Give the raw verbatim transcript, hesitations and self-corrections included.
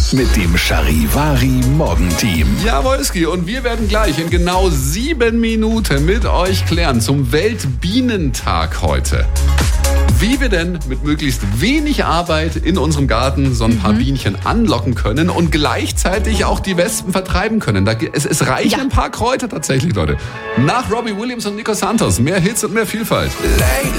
mit dem Charivari Morgenteam. Jawolski, und wir werden gleich in genau sieben Minuten mit euch klären zum Weltbienentag heute, wie wir denn mit möglichst wenig Arbeit in unserem Garten so ein paar mhm. Bienchen anlocken können und gleichzeitig auch die Wespen vertreiben können. Da, es, es reichen ja. ein paar Kräuter tatsächlich, Leute. Nach Robbie Williams und Nico Santos. Mehr Hits und mehr Vielfalt. Lately